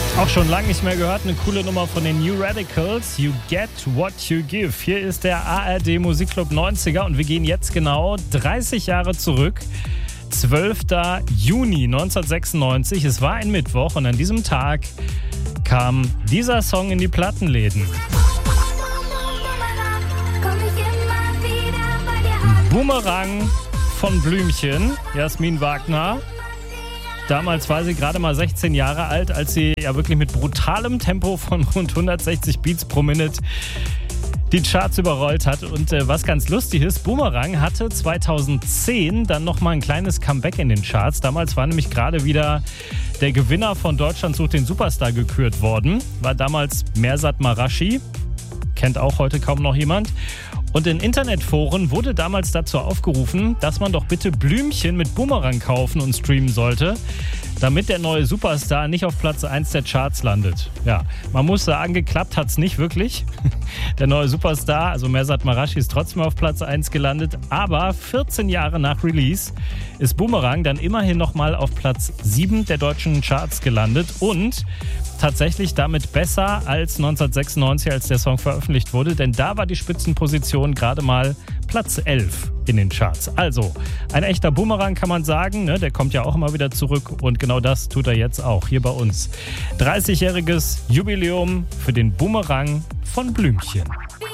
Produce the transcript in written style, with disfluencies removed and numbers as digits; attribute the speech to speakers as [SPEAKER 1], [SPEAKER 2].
[SPEAKER 1] Auch schon lange nicht mehr gehört, eine coole Nummer von den New Radicals, You Get What You Give. Hier ist der ARD Musikclub 90er und wir gehen jetzt genau 30 Jahre zurück. 12. Juni 1996, es war ein Mittwoch und an diesem Tag kam dieser Song in die Plattenläden. Boomerang von Blümchen, Jasmin Wagner. Damals war sie gerade mal 16 Jahre alt, als sie ja wirklich mit brutalem Tempo von rund 160 Beats pro Minute die Charts überrollt hat. Und was ganz lustig ist, Boomerang hatte 2010 dann nochmal ein kleines Comeback in den Charts. Damals war nämlich gerade wieder der Gewinner von Deutschland sucht den Superstar gekürt worden. War damals Mersat Marashi. Kennt auch heute kaum noch jemand. Und in Internetforen wurde damals dazu aufgerufen, dass man doch bitte Blümchen mit Boomerang kaufen und streamen sollte, damit der neue Superstar nicht auf Platz 1 der Charts landet. Ja, man muss sagen, geklappt hat es nicht wirklich. Der neue Superstar, also Mersat Marashi, ist trotzdem auf Platz 1 gelandet. Aber 14 Jahre nach Release ist Boomerang dann immerhin nochmal auf Platz 7 der deutschen Charts gelandet und tatsächlich damit besser als 1996, als der Song veröffentlicht wurde, denn da war die Spitzenposition gerade mal Platz 11 in den Charts. Also ein echter Boomerang kann man sagen, ne? Der kommt ja auch immer wieder zurück und genau das tut er jetzt auch hier bei uns. 30-jähriges Jubiläum für den Boomerang von Blümchen.